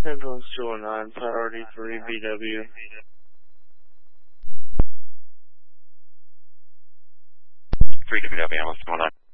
Ambulance 219, priority 3 BW. 3 WW, ambulance 219.